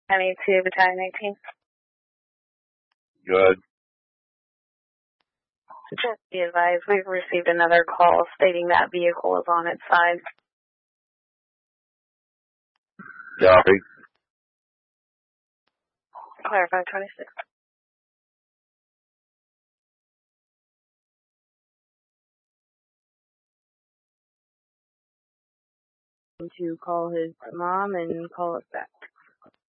92 Battalion 18. Good. Just be advised, we've received another call stating that vehicle is on its side. Copy. Clarify 26. To call his mom and call us back.